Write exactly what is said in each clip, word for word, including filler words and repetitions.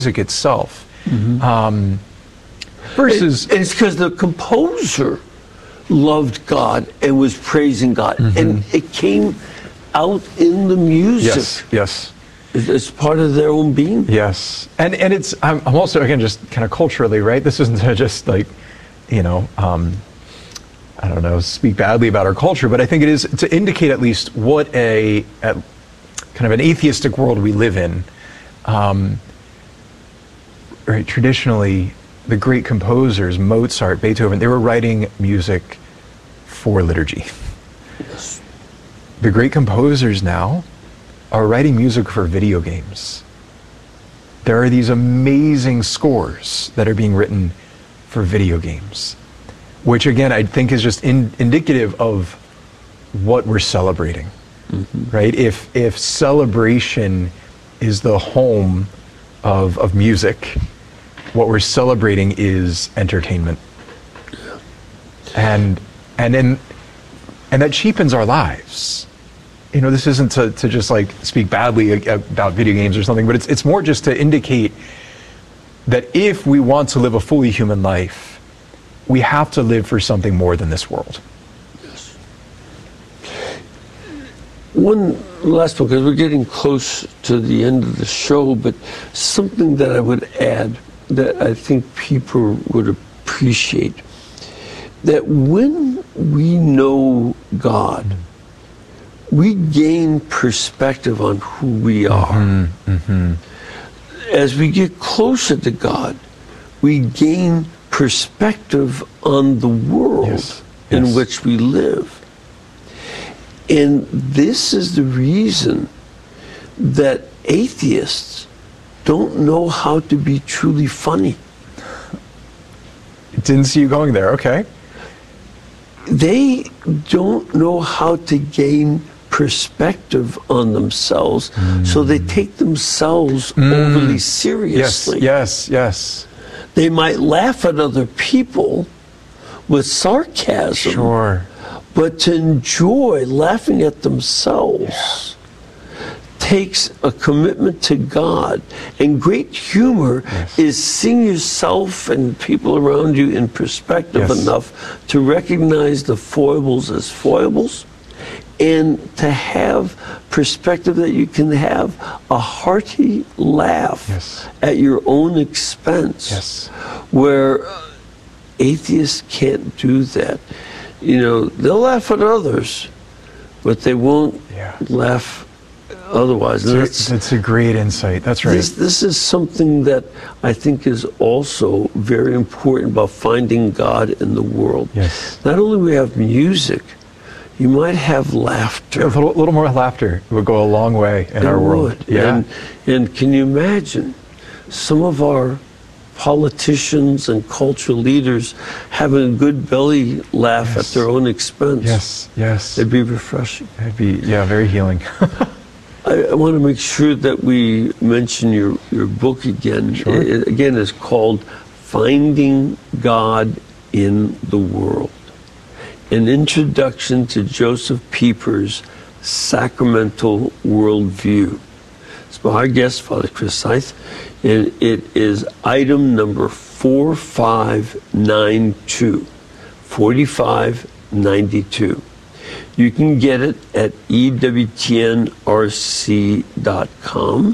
music itself. Mm-hmm. um, versus... It, it's because the composer loved God and was praising God. Mm-hmm. And it came out in the music. Yes, yes. It's part of their own being. Yes. And and it's, I'm, I'm also, again, just kind of culturally, right? This isn't just like, you know, um, I don't know, speak badly about our culture, but I think it is to indicate at least what a, a kind of an atheistic world we live in. Um, right, traditionally, the great composers, Mozart, Beethoven, they were writing music for liturgy. Yes. The great composers now are writing music for video games. There are these amazing scores that are being written for video games, which again, I think is just in, indicative of what we're celebrating, mm-hmm. right? If, if celebration is the home of, of music, what we're celebrating is entertainment. And, and, in, and that cheapens our lives. You know, this isn't to, to just like speak badly about video games or something, but it's, it's more just to indicate that if we want to live a fully human life, we have to live for something more than this world. Yes. One last one, because we're getting close to the end of the show, but something that I would add that I think people would appreciate, that when we know God, we gain perspective on who we are. Mm-hmm, mm-hmm. As we get closer to God, we gain perspective on the world yes, in yes. which we live. And this is the reason that atheists don't know how to be truly funny. Didn't see you going there, okay. They don't know how to gain perspective on themselves, mm. so they take themselves mm. overly seriously. Yes, yes, yes. They might laugh at other people with sarcasm, sure. but to enjoy laughing at themselves yeah. takes a commitment to God. And great humor yes. is seeing yourself and people around you in perspective yes. enough to recognize the foibles as foibles, and to have perspective that you can have a hearty laugh yes. at your own expense, yes. where atheists can't do that. You know, they'll laugh at others, but they won't yeah. laugh otherwise. That's, that's a great insight. That's right. This, this is something that I think is also very important about finding God in the world. Yes. Not only do we have music, you might have laughter. A little, little more laughter would go a long way in it our world. Would. Yeah. And, and can you imagine some of our politicians and cultural leaders having a good belly laugh yes. at their own expense? Yes, yes. It'd be refreshing. It'd be, yeah, very healing. I, I want to make sure that we mention your, your book again. Sure. It, again, it's called Finding God in the World. An Introduction to Joseph Pieper's Sacramental Worldview. It's by our guest, Father Chris Seith, and it is item number four five nine two, forty-five ninety-two. You can get it at E W T N R C dot com.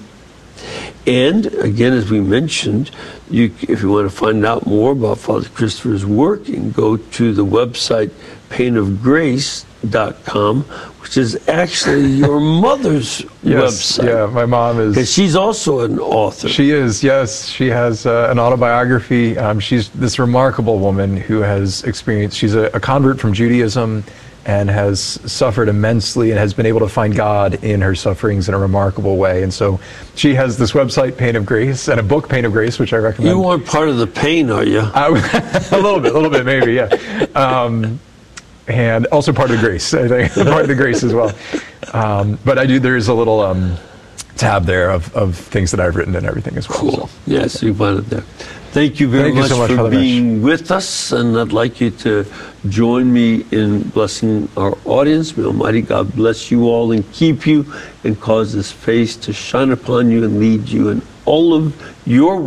And again, as we mentioned, you, if you want to find out more about Father Christopher's work, you can go to the website pain of grace dot com, which is actually your mother's yes, website. Yeah, my mom is. Because she's also an author. She is, yes. She has uh, an autobiography. Um, she's this remarkable woman who has experienced, she's a, a convert from Judaism and has suffered immensely and has been able to find God in her sufferings in a remarkable way. And so she has this website, Pain of Grace, and a book, Pain of Grace, which I recommend. You aren't part of the pain, are you? I, a little bit, a little bit, maybe, yeah. Um, and also part of the grace, I think, part of the grace as well. Um, but I do, there is a little um, tab there of, of things that I've written and everything as well. Cool. So. Yes, you find it there. Thank you very Thank you much, so much for Father being Mesh. with us, and I'd like you to join me in blessing our audience. May Almighty God bless you all and keep you and cause His face to shine upon you and lead you in all of your